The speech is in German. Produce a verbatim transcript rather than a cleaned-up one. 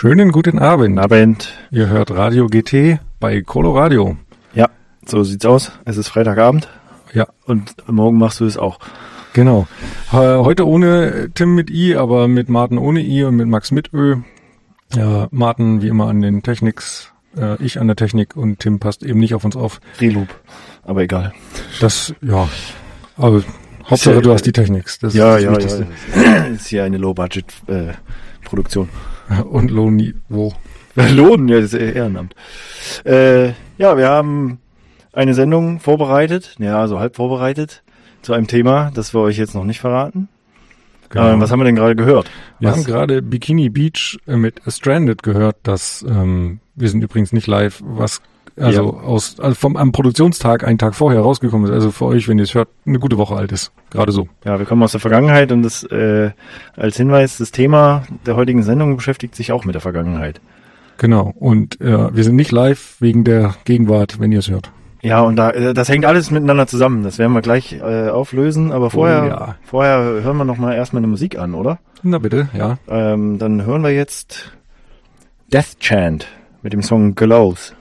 Schönen guten Abend. Guten Abend. Ihr hört Radio G T bei Coloradio. Ja, so sieht's aus. Es ist Freitagabend. Ja. Und morgen machst du es auch. Genau. Heute ohne Tim mit I, aber mit Martin ohne I und mit Max mit Ö. Ja, Martin wie immer an den Techniks, äh, ich an der Technik und Tim passt eben nicht auf uns auf. Reloop. Aber egal. Das, ja. Aber Hauptsache ja, du hast die Techniks. Das ja, ist das ja, Wichtigste. ja. Ist hier eine Low-Budget-Produktion. Und Lohnniveau. Lohn, ja, das ist Ehrenamt. Äh, ja, wir haben eine Sendung vorbereitet, ja, so halb vorbereitet, zu einem Thema, das wir euch jetzt noch nicht verraten. Genau. Äh, was haben wir denn gerade gehört? Wir was? haben gerade Bikini Beach mit Stranded gehört, das, ähm, wir sind übrigens nicht live, was also ja. aus also vom am Produktionstag einen Tag vorher rausgekommen ist. Also für euch, wenn ihr es hört, eine gute Woche alt ist. Gerade so. Ja, wir kommen aus der Vergangenheit und das äh, als Hinweis, das Thema der heutigen Sendung beschäftigt sich auch mit der Vergangenheit. Genau. Und äh, wir sind nicht live wegen der Gegenwart, wenn ihr es hört. Ja, und da das hängt alles miteinander zusammen. Das werden wir gleich äh, auflösen. Aber vorher, Oh, ja. vorher hören wir noch mal erstmal eine Musik an, oder? Na bitte, ja. Ähm, dann hören wir jetzt Death Chant mit dem Song Glows.